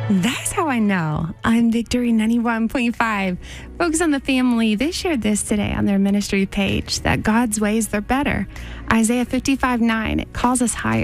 That's how I know. I'm Victory 91.5. Focus on the Family, they shared this today on their ministry page, that God's ways, they're better. Isaiah 55:9, it calls us higher.